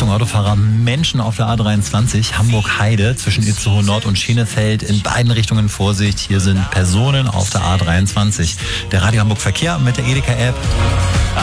Achtung Autofahrer, Menschen auf der A23, Hamburg-Heide zwischen Itzehoe Nord und Schenefeld. In beiden Richtungen Vorsicht, hier sind Personen auf der A23. Der Radio Hamburg Verkehr mit der Edeka-App.